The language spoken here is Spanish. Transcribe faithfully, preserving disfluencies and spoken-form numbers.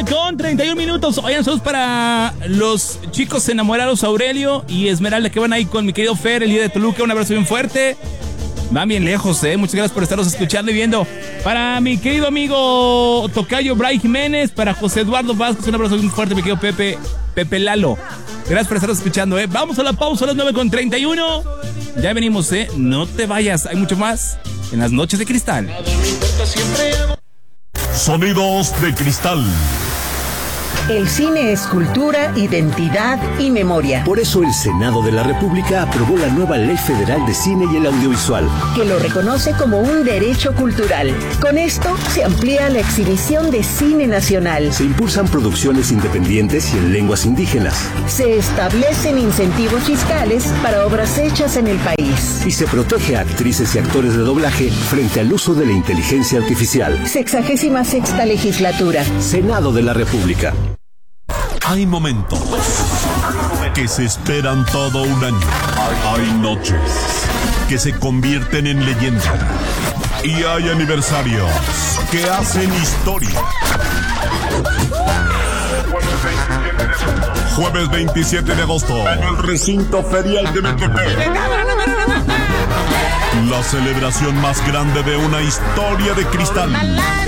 con treinta y un minutos. Oigan, saludos para los chicos enamorados Aurelio y Esmeralda que van ahí con mi querido Fer, el día de Toluca. Un abrazo bien fuerte. Van bien lejos, eh. Muchas gracias por estarnos escuchando y viendo. Para mi querido amigo Tocayo Bray Jiménez, para José Eduardo Vázquez, un abrazo bien fuerte, mi querido Pepe, Pepe Lalo. Gracias por estarnos escuchando, eh. Vamos a la pausa a las nueve con treinta y uno. Ya venimos, eh. No te vayas, hay mucho más en Las Noches de Cristal. Sonidos de Cristal. El cine es cultura, identidad y memoria. Por eso el Senado de la República aprobó la nueva Ley Federal de Cine y el Audiovisual, que lo reconoce como un derecho cultural. Con esto se amplía la exhibición de cine nacional. Se impulsan producciones independientes y en lenguas indígenas. Se establecen incentivos fiscales para obras hechas en el país. Y se protege a actrices y actores de doblaje frente al uso de la inteligencia artificial. Sexagésima sexta legislatura. Senado de la República. Hay momentos que se esperan todo un año. Hay noches que se convierten en leyenda. Y hay aniversarios que hacen historia. Jueves veintisiete de agosto, en el recinto ferial de Metepec. La celebración más grande de una historia de cristal.